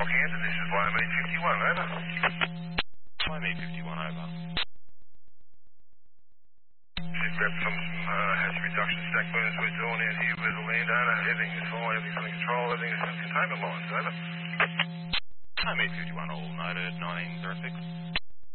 Kansas, this is YME 51, over. YME 51, over. She's grabbed some hatch reduction stack burners. We're doing out here with the landowner. Everything is fine, everything's under control, everything's in containment lines, over. YME 51, all noted, 1906.